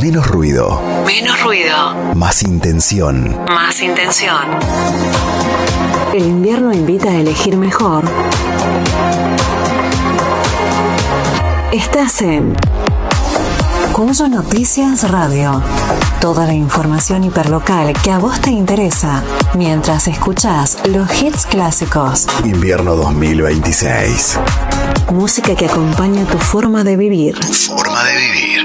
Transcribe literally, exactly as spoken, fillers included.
Menos ruido. Menos ruido. Más intención. Más intención. El invierno invita a elegir mejor. Estás en Cuyo Noticias Radio. Toda la información hiperlocal que a vos te interesa mientras escuchás los hits clásicos. Invierno dos mil veintiséis. Música que acompaña tu forma de vivir. Forma de vivir.